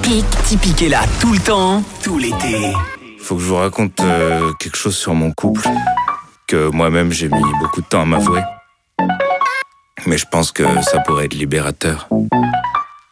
Typique est là tout le temps, tout l'été. Faut que je vous raconte quelque chose sur mon couple que moi-même j'ai mis beaucoup de temps à m'avouer. Mais je pense que ça pourrait être libérateur.